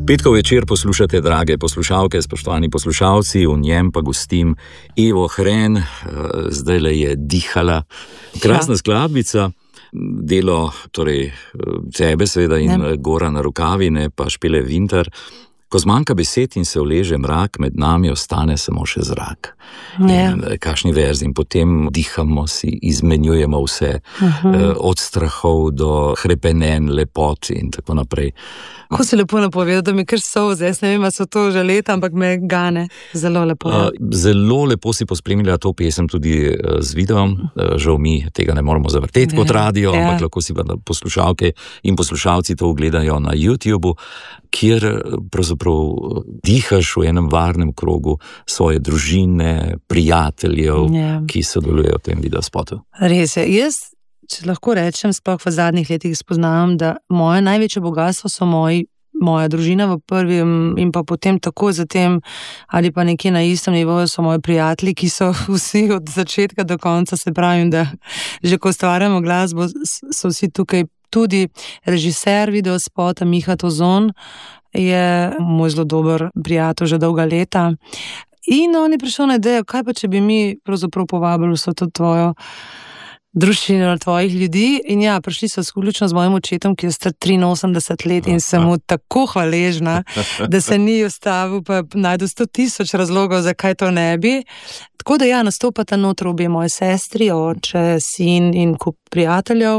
Petkov večer poslušate, drage poslušalke, spoštovani poslušalci, v njem pa gostim Evo Hren, zdajle je dihala. Krasna skladbica, delo torej tebe seveda in Gorana Rukavine, pa Špele Vintar. Ko zmanjka besed in se uleže mrak, med nami ostane samo še zrak. In kakšni verzi, in potem dihamo si, izmenjujemo vse, od strahov do hrepenenj, lepot in tako naprej. Ko si lepo napovedal, da mi kar solze, jaz ne vem, so to že leta, ampak me gane. Zelo lepo. Zelo lepo si pospremila to pesem tudi z videom. Žal mi tega ne moramo zavrteti kot radio, ampak lahko si pa poslušalke in poslušalci to ogledajo na YouTubeu, kjer pravzaprav dihaš v enem varnem krogu svoje družine, prijateljev, ki sodelujejo v tem videospotu. Res je. Jaz, če lahko rečem, sploh v zadnjih letih spoznavam, da moje največje bogatstvo so moja družina v prvem in pa potem takoj zatem ali pa nekje na istem nivoju so moji prijatelji, ki so vsi od začetka do konca, se pravim, da že ko ustvarjamo glasbo, so vsi tukaj. Tudi režiser videospota Miha Tozon je moj zelo dober prijatelj že dolga leta. In on je prišel na idejo, kaj pa če bi mi pravzaprav povabili vso to tvojo družino, tvojih ljudi. In ja, prišli so vključno z mojim očetom, ki je star 83 let in sem mu tako hvaležna, da se ni ustavil, pa najdu 100,000 razlogov, zakaj to ne bi. Tako da ja, nastopata noter obe moje sestri, oče, sin in kup prijateljev,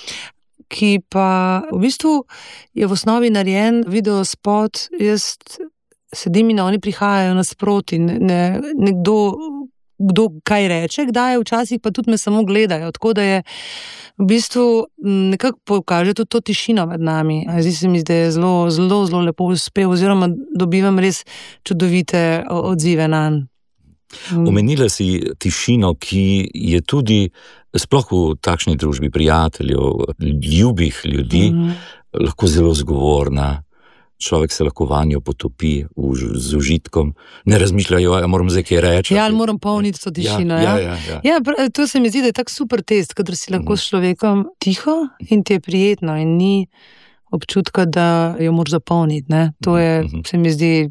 ki pa v bistvu je v osnovi narejen videospot, jaz sedim in oni prihajajo nasproti, nekdo kaj reče, kdaj je, včasih pa tudi me samo gledajo, tako da je v bistvu nekako pokaže tudi to tišino med nami. Zdi se mi, da je zelo lepo uspel, oziroma dobivam res čudovite odzive nanj. Omenila si tišino, ki je tudi sploh v takšni družbi prijateljev, ljubih ljudi, lahko zelo zgovorna. Človek se lahko vanjo potopi z užitkom, ne razmišljajo, moram zdaj kaj reči. Ja, ali moram polniti to tišino. Ja, to se mi zdi, da je tak super test, kadar si lahko s človekom tiho in ti je prijetno in ni občutka, da jo moraš zapolniti. Ne? To je, se mi zdi,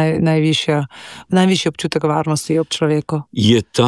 najvišji občutek varnosti ob človeku. Je ta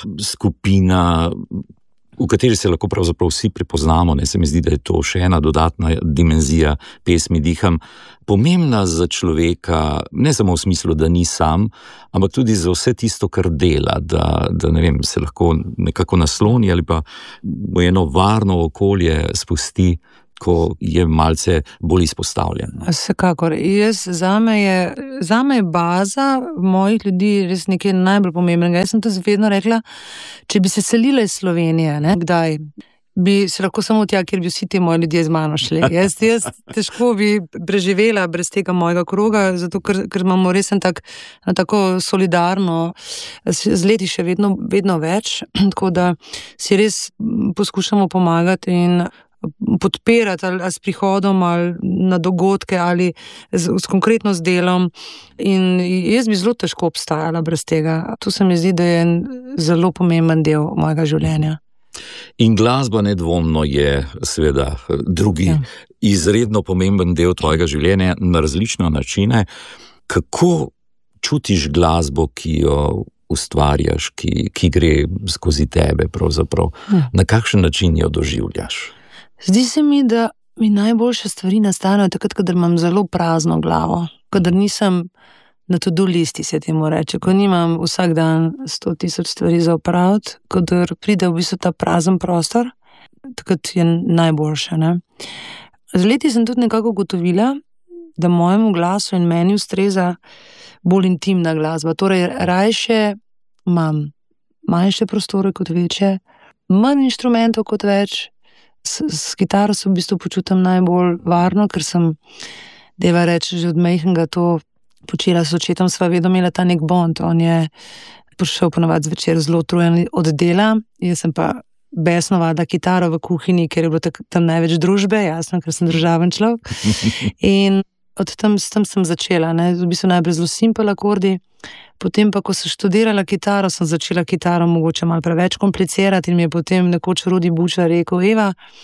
skupina, v kateri se lahko pravzaprav vsi prepoznamo, ne, se mi zdi, da je to še ena dodatna dimenzija pesmi Diham, pomembna za človeka, ne samo v smislu, da ni sam, ampak tudi za vse tisto, kar dela, da ne vem, se lahko nekako nasloni ali pa v eno varno okolje spusti, ko je malce bolj izpostavljen. Vsekakor. Zame je baza mojih ljudi res nekaj najbolj pomembnega. Jaz sem to vedno rekla, če bi se selila iz Slovenije, kdaj, bi se lahko samo tja, kjer bi vsi ti moji ljudje z mano šli. Jaz težko bi preživela brez tega mojega kroga, zato ker imamo res tako solidarno, z leti še vedno več, tako da si res poskušamo pomagati in podpirati ali s prihodom ali na dogodke ali konkretno z delom, in jaz bi zelo težko obstajala brez tega. To se mi zdi, da je zelo pomemben del mojega življenja. In glasba nedvomno je seveda drugi izredno pomemben del tvojega življenja na različne načine. Kako čutiš glasbo, ki jo ustvarjaš, ki gre skozi tebe pravzaprav? Na kakšen način jo doživljaš? Zdi se mi, da mi najboljše stvari nastanejo takrat, kadar imam zelo prazno glavo, kadar nisem na to-do listi, se temu reče, ko nimam vsak dan 100,000 stvari za opraviti, kadar pride v bistvu ta prazen prostor, takrat je najboljše. Ne? Z leti sem tudi nekako ugotovila, da mojemu glasu in meni ustreza bolj intimna glasba, torej rajše imam manjše prostore kot večje, manj inštrumentov kot več. S kitaro se v bistvu počutim najbolj varno, ker sem, deva reči, že od majhnega to počela s očetom, sva vedno imela ta nek bond. On je prišel ponavadi zvečer zelo utrujen od dela, jaz sem pa besno vadila kitaro v kuhinji, ker je bilo tam največ družbe, jasno, ker sem družaven človek. In s tem sem začela, v bistvu najprej zelo simpel akordi, potem pa, ko sem študirala kitaro, sem začela kitaro mogoče malo preveč komplicirati in mi je potem nekoč Rudi Bučar rekel, Eva,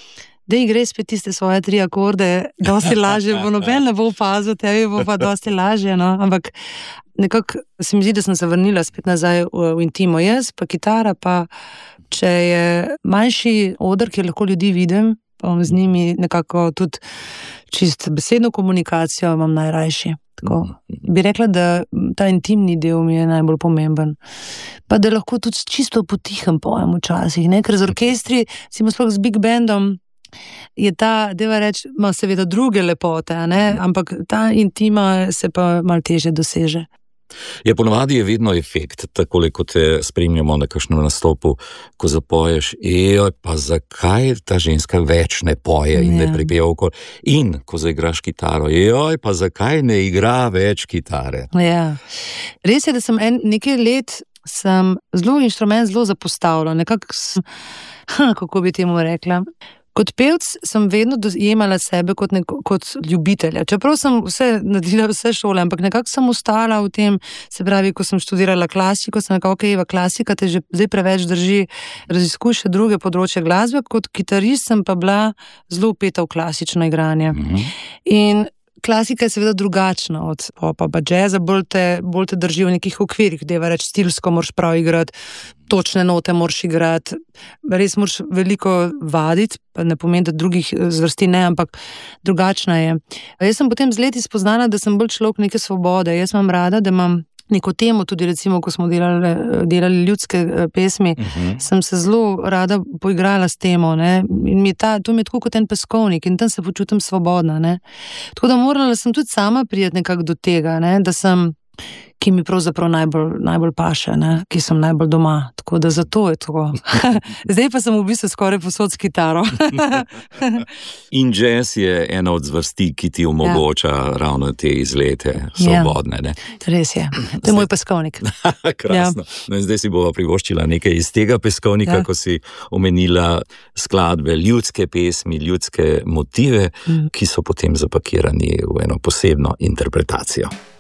da igre spet tiste svoje 3 akorde, dosti lažje, bo noben ne bo opazil, tebi bo pa dosti lažje, no, ampak nekako se mi zdi, da sem se vrnila spet nazaj v intimo, jaz pa kitara, pa če je manjši oder, kjer lahko ljudi vidim, pa z njimi nekako tudi čist besedno komunikacijo imam najrajši. Tako. Bi rekla, da ta intimni del mi je najbolj pomemben. Pa da lahko tudi čisto potihem pojem včasih, ne? Ker z orkestri, sploh z big bandom, je ta, deva reči, ima seveda druge lepote, ne? Ampak ta intima se pa malo težje doseže. Ja, ponavadi je vedno efekt, takole, ko te spremljamo na kakšnem nastopu, ko zapoješ, pa zakaj ta ženska več ne poje in ne pripeva okoli, in ko zaigraš kitaro, pa zakaj ne igra več kitare. Ja, res je, da sem nekaj let inštrument zelo zapostavila, nekako, kako bi temu rekla. Kot pevc sem vedno dojemala sebe kot ljubitelja. Čeprav sem naredila vse šole, ampak nekako sem ostala v tem, se pravi, ko sem študirala klasiko, sem nekako, klasika te že zdaj preveč drži, raziskuj še druge področje glasbe, kot kitarist sem pa bila zelo upeta v klasično igranje. In klasika je seveda drugačna od popa, pa džeza, bolj te drži v nekih okvirih, deva reči, stilsko moraš prav igrati, točne note moraš igrati, res moraš veliko vaditi, pa ne pomeni, da drugih zvrsti ne, ampak drugačna je. Jaz sem potem z leti spoznala, da sem bolj človek neke svobode, jaz imam rada, da imam neko temo, tudi recimo, ko smo delali ljudske pesmi, sem se zelo rada poigrala s temo, ne, in to mi je tako kot en peskovnik in tam se počutim svobodna, ne. Tako da morala sem tudi sama priti nekako do tega, ne, da sem, ki mi pravzaprav najbolj paše, ne, ki sem najbolj doma, tako da zato je tako. Zdaj pa sem v bistvu skoraj povsod s kitaro. In jazz je ena od zvrsti, ki ti omogoča ravno te izlete svobodne, ne? Res je, to je moj peskovnik. Krasno. No in zdaj si bova privoščila nekaj iz tega peskovnika, ko si omenila skladbe, ljudske pesmi, ljudske motive, ki so potem zapakirani v eno posebno interpretacijo.